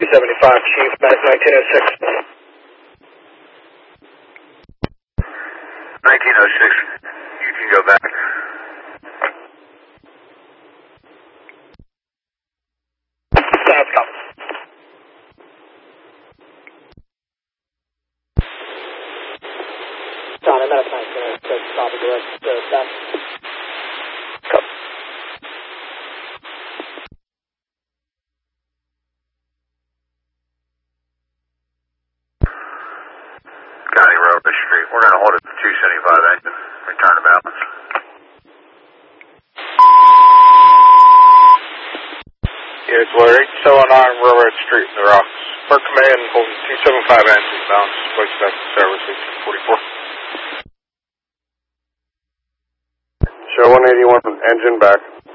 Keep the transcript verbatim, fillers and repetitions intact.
two seventy-five, Chief, back nineteen oh six. nineteen oh six, you can go back. Sounds coming. John, I'm at a nineteen oh six, copy direct, uh, back. Copy. County Road Street. We're going to hold it to two seventy-five engine. Return to balance. Yeah, it's Larry, eight seven nine Railroad Street in the Rocks. For command, holding two seventy-five engine bounce, place back to service eighteen forty-four. Show one eighty-one engine back.